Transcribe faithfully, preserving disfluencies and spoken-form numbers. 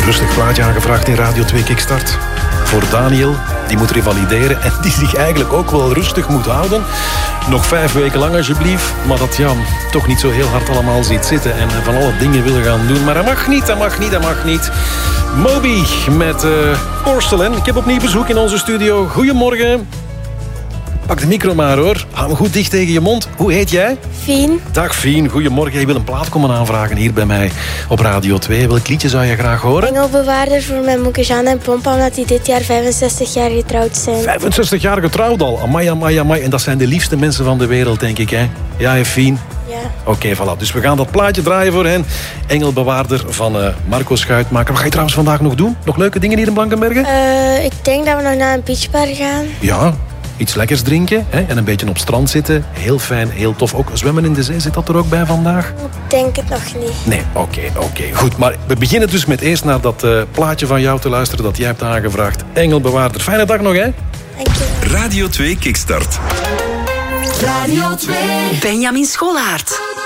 Rustig plaatje aangevraagd in Radio twee Kickstart. Voor Daniel, die moet revalideren en die zich eigenlijk ook wel rustig moet houden. Nog vijf weken lang alsjeblieft. Maar dat ja, toch niet zo heel hard allemaal ziet zitten en van alle dingen wil gaan doen. Maar dat mag niet, dat mag niet, dat mag niet. Moby met uh, Porcelain. Ik heb opnieuw bezoek in onze studio. Goedemorgen. Pak de micro maar hoor. Hou hem goed dicht tegen je mond. Hoe heet jij? Fien. Dag Fien, goedemorgen. Je wil een plaat komen aanvragen hier bij mij op Radio twee. Welk liedje zou je graag horen? Engelbewaarder voor mijn moeke Jeanne en Pompa, omdat die dit jaar vijfenzestig jaar getrouwd zijn. vijfenzestig jaar getrouwd al. Amai, amai, amai. En dat zijn de liefste mensen van de wereld, denk ik, hè? Ja, hè, Fien? Ja. Oké, okay, voilà. Dus we gaan dat plaatje draaien voor hen. Engelbewaarder van uh, Marco Schuitmaker. Wat ga je trouwens vandaag nog doen? Nog leuke dingen hier in Blankenbergen? Uh, ik denk dat we nog naar een beachbar gaan. Ja, iets lekkers drinken hè? En een beetje op strand zitten. Heel fijn, heel tof. Ook zwemmen in de zee, zit dat er ook bij vandaag? Ik denk het nog niet. Nee, oké, okay, oké. Okay. Goed, maar we beginnen dus met eerst naar dat uh, plaatje van jou te luisteren dat jij hebt aangevraagd. Engelbewaarder. Fijne dag nog, hè? Dank je. Radio twee Kickstart. Radio twee. Benjamin Scholaert.